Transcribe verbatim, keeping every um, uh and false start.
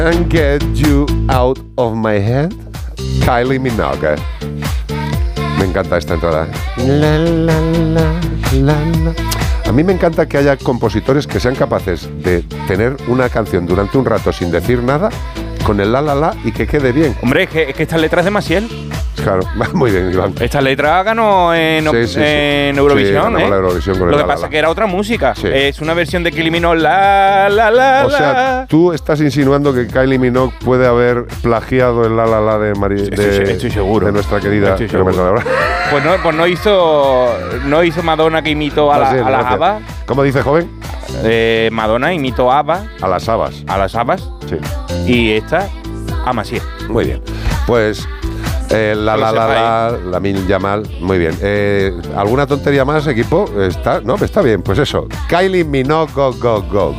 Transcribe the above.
And Get You Out of My Head, Kylie Minogue. Me encanta esta entrada. La, la, la, la, la. A mí me encanta que haya compositores que sean capaces de tener una canción durante un rato sin decir nada, con el la la la y que quede bien. Hombre, es que, es que esta letra es de Maciel. Claro, muy bien, Iván. Esta letra ganó en, Sí, sí, sí. en Eurovisión, Sí, ¿eh? la Eurovisión con el Lo que la, la, pasa la. es que era otra música. Sí. Es una versión de que eliminó la la la O sea, la. tú estás insinuando que Kylie Minogue puede haber plagiado el la la la de, Mari, Estoy- de, estoy seguro. de nuestra querida. Estoy que no me seguro. sale ahora. Pues no, pues no hizo no hizo Madonna que imitó a la, Gracias, a la gracias. ABBA. ¿Cómo dice, joven? Eh, Madonna imitó a ABBA, A las habas. a las ABBAs, Sí. y esta a Maciel. Muy bien. Pues eh, la Que la lo la sepáis. la, la Min Yamal. Muy bien. Eh, ¿Alguna tontería más, equipo? Está, no, está bien. Pues eso. Kylie Minogue, go, go, go.